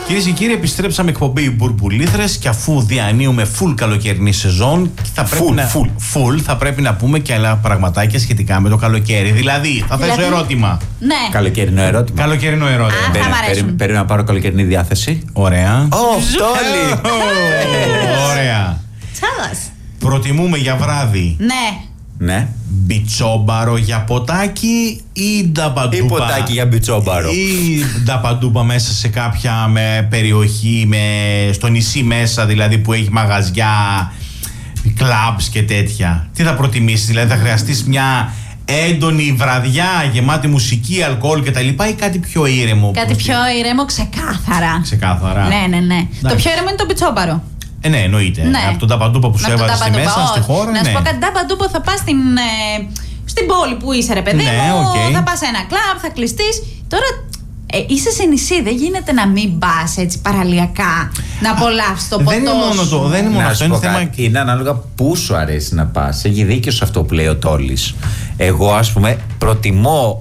Κυρίες και κύριοι, επιστρέψαμε εκπομπή Μπουρμπουλήθρες και αφού διανύουμε full καλοκαιρινή σεζόν, θα πρέπει να πούμε και άλλα πραγματάκια σχετικά με το καλοκαίρι. Δηλαδή, θα θέσω ερώτημα. Ναι. Καλοκαιρινό ερώτημα. Πρέπει να πάρω καλοκαιρινή διάθεση. Ωραία. Φτώλη! Ωραία. Τσάλας. Προτιμούμε για βράδυ. Ναι. Μπιτσόμπαρο για ποτάκι ή νταπαντούπα? Ή ποτάκι για μπιτσόμπαρο. Ή νταπαντούπα μέσα σε κάποια περιοχή, στο νησί μέσα, δηλαδή που έχει μαγαζιά, κλαμπς και τέτοια. Τι θα προτιμήσεις, δηλαδή θα χρειαστείς μια έντονη βραδιά γεμάτη μουσική, αλκοόλ κτλ. Ή κάτι πιο ήρεμο? Κάτι πιο ήρεμο, ξεκάθαρα. Ξεκάθαρα. Ναι. Το πιο ήρεμο είναι το μπιτσόμπαρο. Ναι, εννοείται. Ναι. Από τον ταπαντούπα που σου έβαζε στη μέσα, στη χώρα. Να σου πω κάτι, ταπαντούπα θα πας στην πόλη που είσαι, ρε παιδί μου. Θα πας σε ένα κλαμπ, θα κλειστείς. Τώρα είσαι σε νησί, δεν γίνεται να μην πας έτσι παραλιακά να απολαύσεις το ποτό. Δεν είναι μόνο αυτό. Είναι θέμα. Είναι ανάλογα πού σου αρέσει να πας. Έχει δίκιο σε αυτό που λέει ο Τόλης. Εγώ, ας πούμε, προτιμώ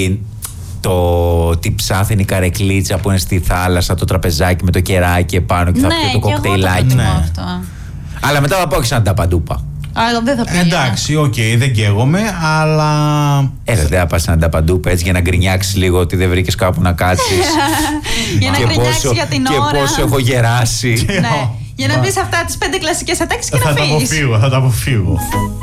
τη ψάθινη καρεκλίτσα που είναι στη θάλασσα, το τραπεζάκι με το κεράκι επάνω και θα πιω το κοκτέιλάκι. Αλλά μετά θα πω και σαν ταπαντούπα. Δεν θα πήγαινα. Εντάξει, δεν καίγομαι, αλλά. Δεν θα πας σαν ταπαντούπα έτσι για να γκρινιάξεις λίγο ότι δεν βρήκες κάπου να κάτσεις. Για να γκρινιάξεις για την ώρα. Και πόσο έχω γεράσει. Για να πεις αυτά τις 5 κλασικές ατάξεις και να φύγεις. Θα τα αποφύγω.